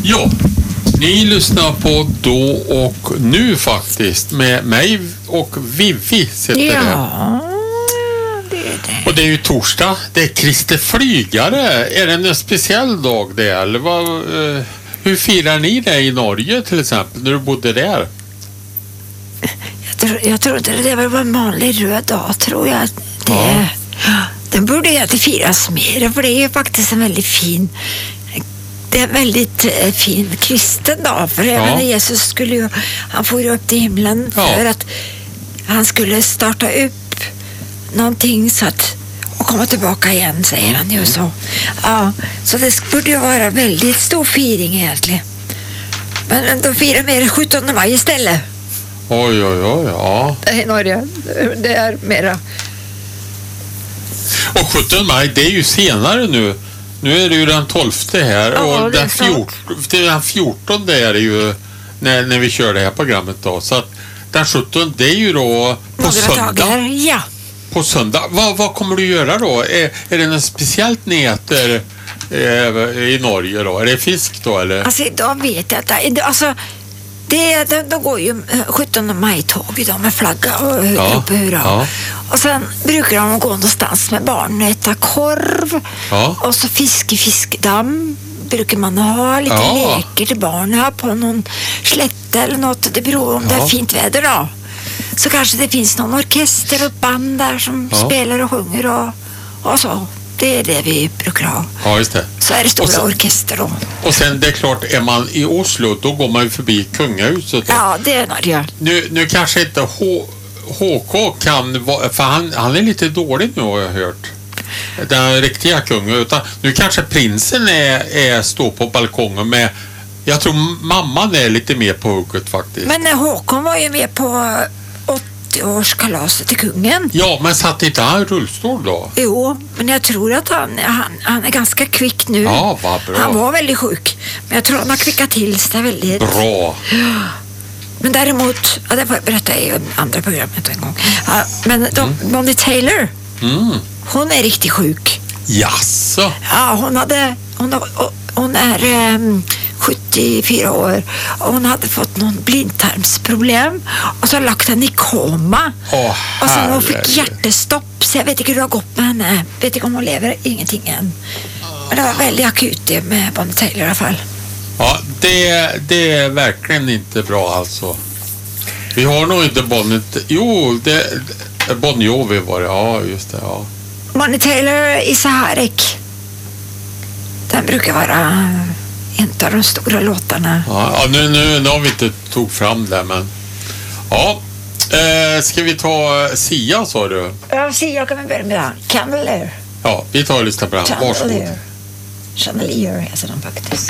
Ja, ni lyssnar på Då och Nu faktiskt med mig och Vivi sitter Ja, här. det är det. Och det är ju torsdag, det är Kristi Flygare. Är det en speciell dag det eller hur firar ni det i Norge till exempel när du bodde där? Jag tror inte det var en vanlig röd dag, tror jag. Den borde ju alltid firas mer, för det är ju faktiskt en väldigt fin, det är en väldigt fin kristen dag, för även Jesus skulle ju, han får ju upp till himlen för att han skulle starta upp någonting så att och komma tillbaka igen, säger han ju så. Ja, så det borde ju vara väldigt stor firing egentligen. Men de firar mer 17 maj istället. Oj, ja. I Norge, det är mera. Och 17 maj, det är ju senare nu. Nu är det ju den 12 här och den 14 är det ju när vi kör det här programmet då. Så att den 17 det är ju då på söndag. Dagar, ja. På söndag. Vad kommer du göra då? Är det något speciellt ni äter i Norge då? Är det fisk då eller? Alltså idag vet jag att alltså de går ju 17 maj-tåg idag med flagga och hurra. Ja. Och sen brukar de gå någonstans med barn och äta korv. Ja. Och så fiskedamm brukar man ha lite leker till barnen på någon slätte eller något. Det beror om det är fint väder då. Så kanske det finns någon orkester och band där som spelar och sjunger och så. Det är det vi brukar ha. Ja, just det. Så är det stora orkester då. Och sen det är klart, är man i Oslo då går man ju förbi kungahuset. Då. Ja, det är det. Nu kanske inte HK kan vara, för han är lite dålig nu har jag hört. Den riktiga kungen, utan nu kanske prinsen står på balkongen med, jag tror mamman är lite mer på hugget faktiskt. Men Håkon var ju med på 80-årskalaset till kungen. Ja, men satt inte han i rullstol då? Jo, men jag tror att han är ganska kvick nu. Ja, vad bra. Han var väldigt sjuk, men jag tror att han har kvickat till sig väldigt. Bra. Men däremot, det får jag berätta i andra programmet en gång. Ja, men Bonnie Taylor, hon är riktigt sjuk. Jaså? Ja, hon är 74 år och hon hade fått någon blindtarmsproblem och så lagt henne i koma. Och sen hon fick hjärtestopp, så jag vet inte hur det har gått med henne. Vet inte om hon lever, ingenting än. Men det var väldigt akut det med Bonnie Taylor i alla fall. Ja, det är verkligen inte bra alltså. Vi har nog inte Bonnie... Jo, Bon Jovi var det. Ja, just det, ja. Bonnie Taylor i Saharic. Den brukar vara en av de stora låtarna. Ja, nu har vi inte tog fram det, men... Ja, ska vi ta Sia, sa du? Ja, Sia kan vi börja med den. Candelier. Ja, vi tar och lyssnar på den. Varsågod. Chandelier heter den faktiskt.